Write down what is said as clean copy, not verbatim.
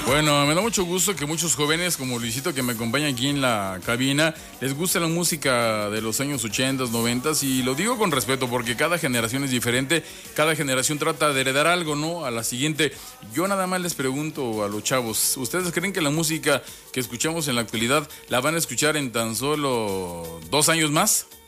Bueno, me da mucho gusto que muchos jóvenes como Luisito que me acompaña aquí en la cabina les guste la música de los años 80, 90 y lo digo con respeto porque cada generación es diferente, cada generación trata de heredar algo, ¿no? A la siguiente. Yo nada más les pregunto a los chavos, ¿ustedes creen que la música que escuchamos en la actualidad la van a escuchar en tan solo 2 años más?